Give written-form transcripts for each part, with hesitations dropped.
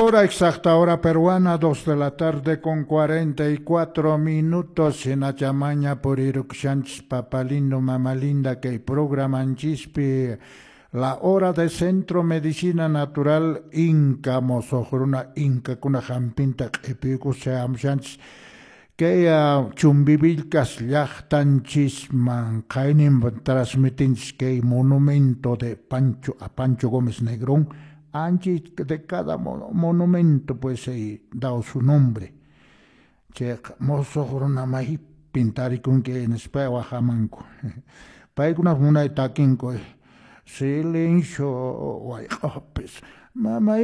hora exacta, hora peruana, 2 de la tarde con 44 minutos. En Achamaña por Iruxanch, papalindo, mamalinda, que programan chispi. La hora de Centro Medicina Natural Inca, mosojruna Inca, kuna jampinta, epico seamchanch. Que chumbivilcas llachtanchisman kainin transmitins que monumento de Pancho Gómez Negrón, anchi de cada monumento pues dado su nombre. Che mozo mahi pintari con que en espewa jamanco. Paiguna una itaquinco silencio guayopes. Mama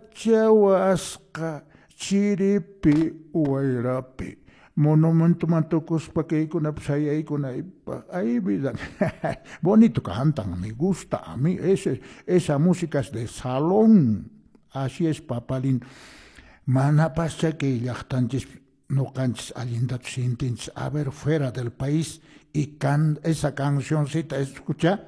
iwachawaska chiripi uairapi. Monumento mantocos pa que con apsaya y con ahí vida. Bonito cantan, me gusta a mí. Esa música es de salón. Así es, papalín. Mana pasa que ya tantos no cantes alindat sintins a ver fuera del país y esa cancioncita, escucha.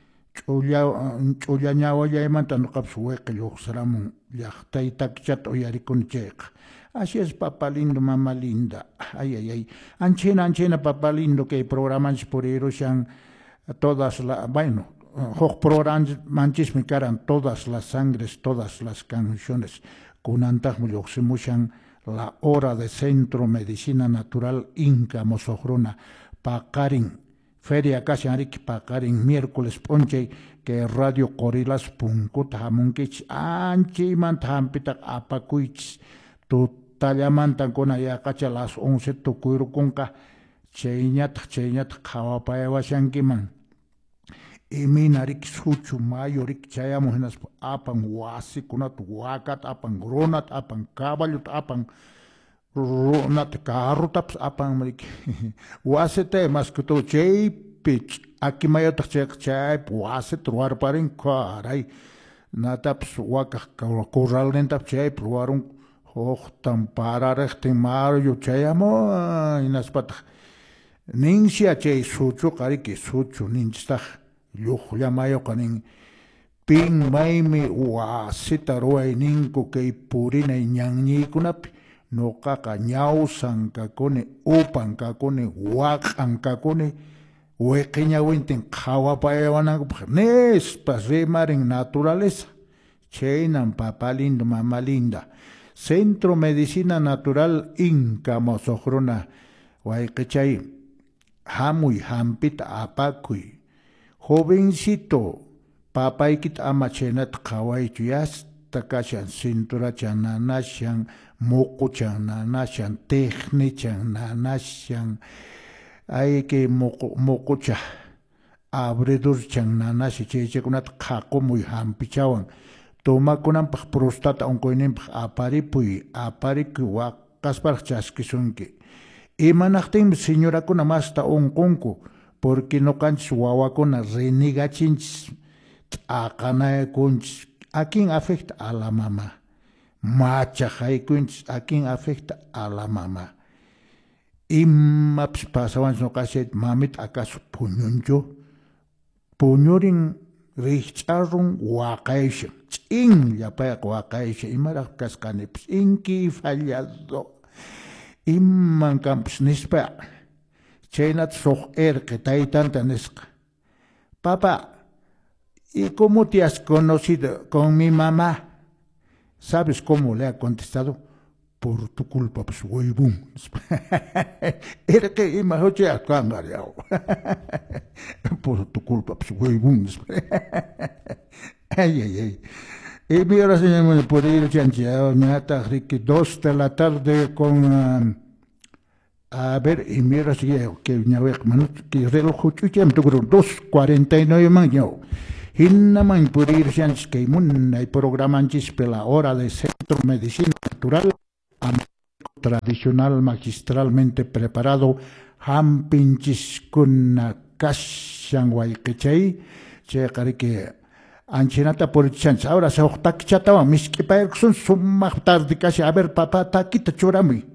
Chulla ñawa ya mantan capsueca yo saramun ya taitak chat o yaricon checa. Así es, papá lindo, mamá linda. Ay, ay, ay. Anchina, papá lindo, que programas por Irushan todas las, bueno, programas manchis me caran todas las sangres, todas las canciones. Kunantah muyoximushan la hora de Centro Medicina Natural Inca Mosojruna, Pakarin, Feria Kasharik Pakarin, miércoles ponche, que Radio Corilas Punkut Hamunkich, Anchi Mantampitak Apakuich, Talamantan con allá cacha las 11 tukuiru conca cheiñat kawapaya shankiman y minarik suchu mayorik chayamos en las apan wasi kunat wakat apan gronat apan caballut apan ronat carrutaps apan marik wasete más que todo chay pitch aquí mayotak chay wase truar parin caray nataps wakak corral nentap chay pruaron tan para rectimar yo chayamo inaspat ninsia chay suchu kariki suchu ninsta yuhya mayo kanin ping maimi wasita ruay ninko kay purina ñangni kunap no kaka ñausan kakone upan kakone wakan kakone wekeña wenten kawapayawanan nes pasremar en naturaleza chaynan papalindo mamalinda. Centro Medicina Natural Inca Mosojrona, Huayquechay, Hamuy, Hampita, Apacuy, jovencito, papaykit amachenat kawaychuyas, takashan, cintura chananashan, moco chananashan, techni chananashan, hay que mococha, abredur chananashi, chechekunat kako muy hampichawan. Toma kunan pak prostata onkoinin pak aparipi wakaspar chaskisunki. Imanaktin señora kuna masta onkonku, porque no canchis wawakuna renigachinchis, akana kunchis, a quién afecta a la mamá. Macha kunchis, a quién afecta a la mamá. Imaps pasawan no kaset mamit acaso puñurin richarun wakaisha. In ya pa wakaisha imarak kaskanips inki fallado imman camps nispa chenat soh que taitanta nesca. Papá, ¿y cómo te has conocido con mi mamá? ¿Sabes cómo le ha contestado? Por tu culpa, pues huevón. Era que imajoche a cangareao. Por tu culpa, pues huevón. Ay, ay, ay. Y mi hora, señor, por ir chancheado, ñata, rique, 2 de la tarde con. A ver, y mira, si que que reloj, chuchem, tu 2:49 mañana. Hinnaman por ir chancheado, que mun, hay programas pela hora de Centro Medicina Natural. Tradicional magistralmente preparado hampinchis kuna kashan huayquechay che que anchinata por chance ahora se octac chatawa miski paerkson summa tarde casi a ver papá taquita churami